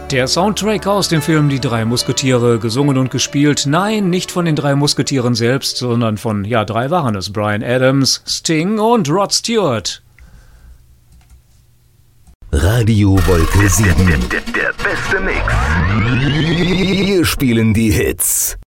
Der Soundtrack aus dem Film Die drei Musketiere, gesungen und gespielt, nein, nicht von den drei Musketieren selbst, sondern von, ja, drei waren es, Bryan Adams, Sting und Rod Stewart. Radio Wolke 7. Der beste Mix. Wir spielen die Hits.